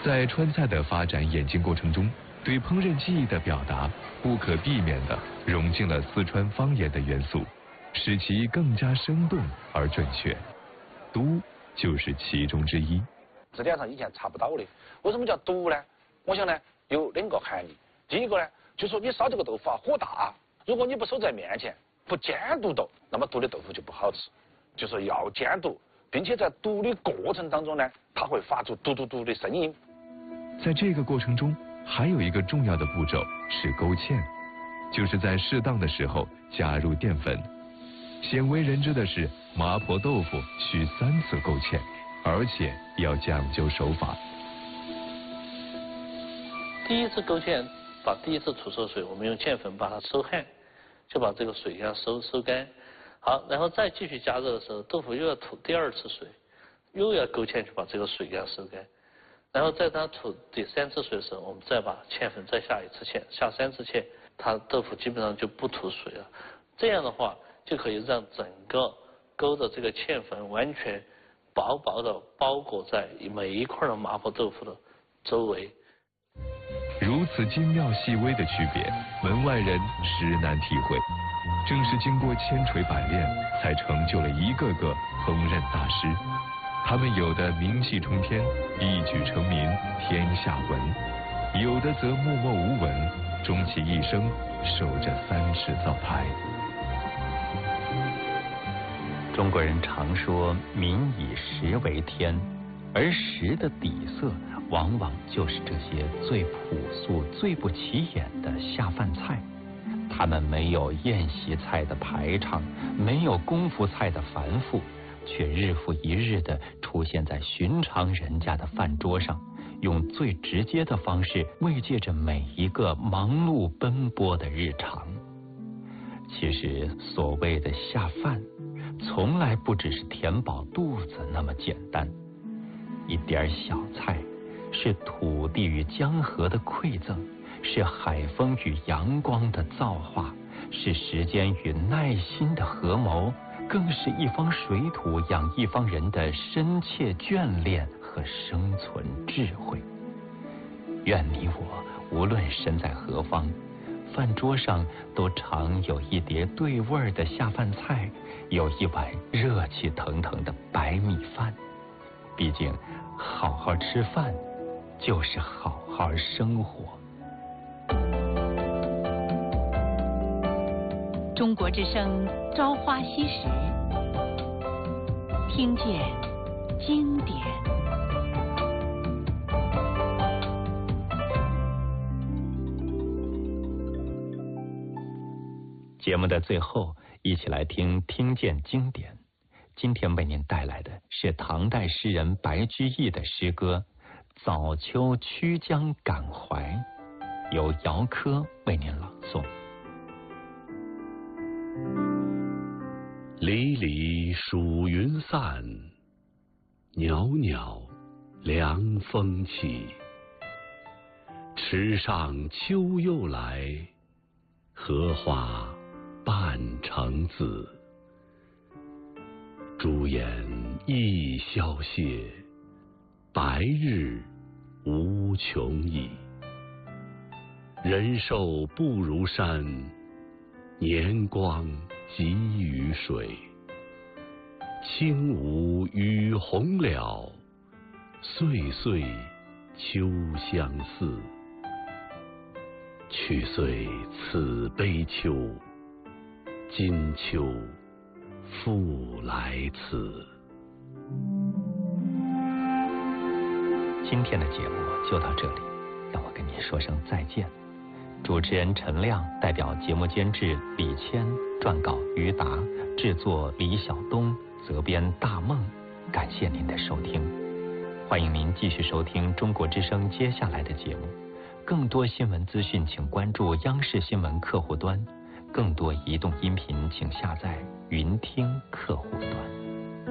在川菜的发展演进过程中，对烹饪技艺的表达不可避免地融进了四川方言的元素，使其更加生动而准确。嘟就是其中之一。 字典上以前查不到的，为什么叫嘟呢？我想呢有2个含义。第一个呢，就说你烧这个豆腐啊火大，如果你不守在面前，不监督到，那么嘟的豆腐就不好吃。就说要监督，并且在嘟的过程当中呢，它会发出嘟嘟嘟的声音。 在这个过程中，还有一个重要的步骤是勾芡，就是在适当的时候加入淀粉。鲜为人知的是，麻婆豆腐需3次勾芡，而且要讲究手法。 第一次勾芡，把第一次出手水，我们用芡粉把它收汗，就把这个水给它收干。好，然后再继续加热的时候，豆腐又要吐第2次水，又要勾芡去把这个水给它收干。然后在它吐第3次水的时候，我们再把芡粉再下1次芡，下3次芡，它豆腐基本上就不吐水了。这样的话，就可以让整个勾的这个芡粉完全薄薄的包裹在每一块的麻婆豆腐的周围。 如此精妙细微的区别，门外人实难体会。正是经过千锤百炼，才成就了一个个烹饪大师。他们有的名气冲天，一举成名天下闻；有的则默默无闻，终其一生守着3尺灶台。 中国人常说民以食为天，而食的底色往往就是这些最朴素、最不起眼的下饭菜。他们没有宴席菜的排场，没有功夫菜的繁复，却日复一日地出现在寻常人家的饭桌上，用最直接的方式慰藉着每一个忙碌奔波的日常。其实所谓的下饭，从来不只是填饱肚子那么简单。一点小菜，是土地与江河的馈赠，是海风与阳光的造化，是时间与耐心的合谋，更是一方水土养一方人的深切眷恋和生存智慧。愿你我无论身在何方，饭桌上都常有一碟对味的下饭菜，有一碗热气腾腾的白米饭。毕竟好好吃饭就是好好生活。 中国之声朝花夕拾，听见经典。 节目的最后，一起来听见经典。今天为您带来的是唐代诗人白居易的诗歌《早秋曲江感怀》，由姚科为您朗诵。 离离暑云散，袅袅凉风起。池上秋又来，荷花半城紫。朱颜一宵谢，白日无穷已。人寿不如山，年光急于水。轻无雨红了，岁岁秋相似。去岁此悲秋，今秋复来此。 今天的节目就到这里，让我跟您说声再见。主持人陈亮代表节目监制李谦，撰稿于达，制作李晓东，责编大梦。感谢您的收听，欢迎您继续收听中国之声接下来的节目。更多新闻资讯请关注央视新闻客户端，更多移动音频请下载云听客户端。